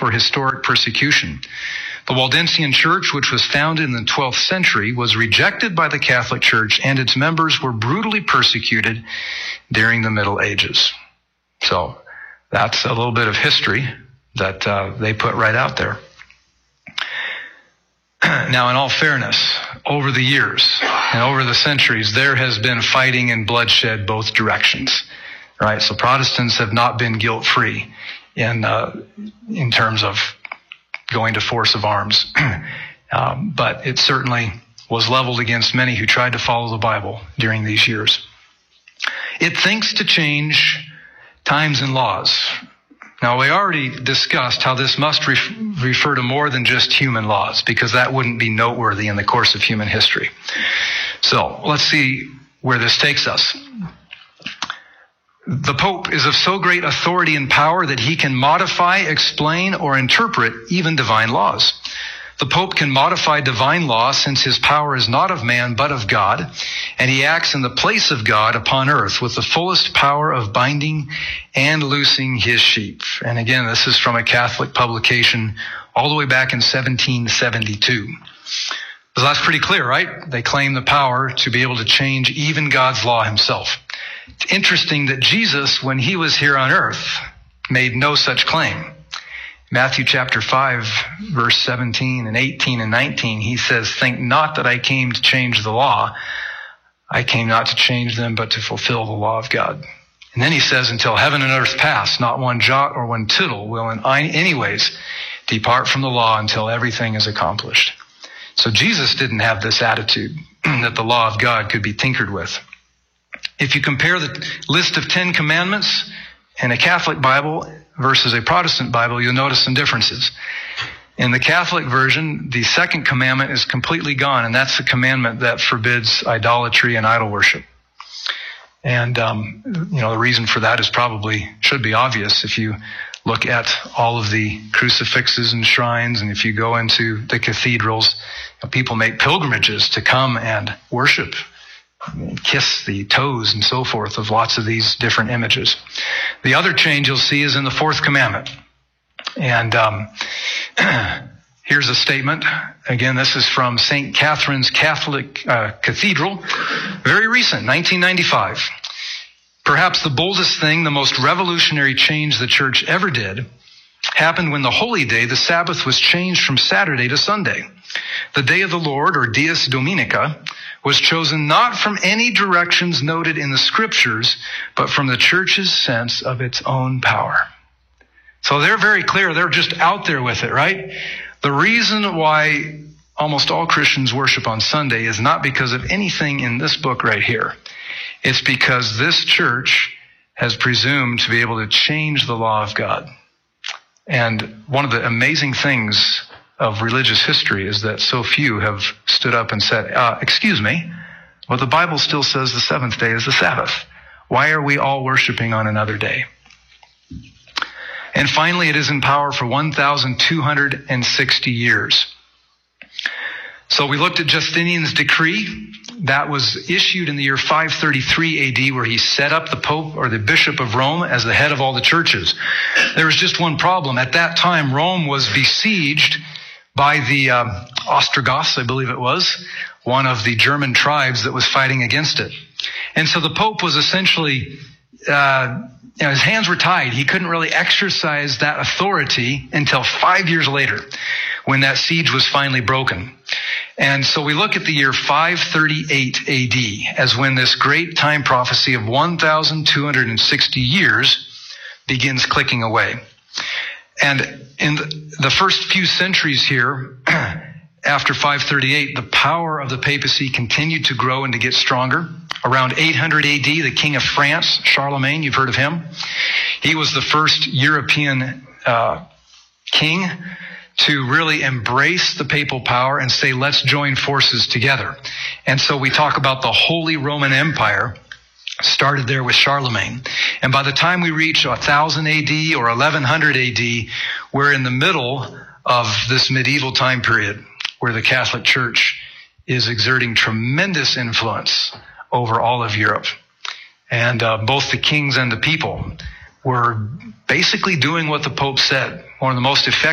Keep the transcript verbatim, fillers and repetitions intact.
for historic persecution. The Waldensian Church, which was founded in the twelfth century, was rejected by the Catholic Church, and its members were brutally persecuted during the Middle Ages. So that's a little bit of history that uh, they put right out there. Now, in all fairness, over the years and over the centuries, there has been fighting and bloodshed both directions, right? So Protestants have not been guilt-free in uh, in terms of going to force of arms. um, but it certainly was leveled against many who tried to follow the Bible during these years. It thinks to change times and laws. Now, we already discussed how this must ref- refer to more than just human laws, because that wouldn't be noteworthy in the course of human history. So let's see where this takes us. The Pope is of so great authority and power that he can modify, explain, or interpret even divine laws. The Pope can modify divine law since his power is not of man but of God, and he acts in the place of God upon earth with the fullest power of binding and loosing his sheep. And again, this is from a Catholic publication all the way back in seventeen seventy-two. So that's pretty clear, right? They claim the power to be able to change even God's law himself. It's interesting that Jesus, when he was here on earth, made no such claim. Matthew chapter five, verse seventeen and eighteen and nineteen, he says, "Think not that I came to change the law. I came not to change them, but to fulfill the law of God." And then he says, "Until heaven and earth pass, not one jot or one tittle will in any ways depart from the law until everything is accomplished." So Jesus didn't have this attitude that the law of God could be tinkered with. If you compare the list of Ten Commandments in a Catholic Bible versus a Protestant Bible, you'll notice some differences. In the Catholic version, the second commandment is completely gone, and that's the commandment that forbids idolatry and idol worship. And, um, you know, the reason for that is probably, should be obvious if you look at all of the crucifixes and shrines, and if you go into the cathedrals, you know, people make pilgrimages to come and worship, kiss the toes and so forth of lots of these different images. The other change you'll see is in the fourth commandment. And um, here's a statement. Again, this is from Saint Catherine's Catholic uh, Cathedral, very recent, nineteen ninety-five. "Perhaps the boldest thing, the most revolutionary change the church ever did, happened when the holy day, the Sabbath, was changed from Saturday to Sunday. The day of the Lord, or Dies Dominica, was chosen not from any directions noted in the scriptures, but from the church's sense of its own power." So they're very clear. They're just out there with it, right? The reason why almost all Christians worship on Sunday is not because of anything in this book right here. It's because this church has presumed to be able to change the law of God. And one of the amazing things of religious history is that so few have stood up and said, uh, excuse me, well, the Bible still says the seventh day is the Sabbath. Why are we all worshiping on another day? And finally, it is in power for one thousand two hundred sixty years. So we looked at Justinian's decree that was issued in the year five thirty-three A D, where he set up the Pope or the Bishop of Rome as the head of all the churches. There was just one problem. At that time, Rome was besieged by the um, Ostrogoths, I believe it was, one of the German tribes that was fighting against it. And so the Pope was essentially, uh, you know, his hands were tied. He couldn't really exercise that authority until five years later, when that siege was finally broken. And so we look at the year five thirty-eight A D as when this great time prophecy of one thousand two hundred sixty years begins clicking away. And in the first few centuries here, after five thirty-eight, the power of the papacy continued to grow and to get stronger. Around eight hundred A D, the King of France, Charlemagne, you've heard of him. He was the first European uh, king to really embrace the papal power and say, let's join forces together. And so we talk about the Holy Roman Empire started there with Charlemagne. And by the time we reach one thousand A D or eleven hundred A D, we're in the middle of this medieval time period where the Catholic Church is exerting tremendous influence over all of Europe. And uh, both the kings and the people were basically doing what the Pope said. One of the most effective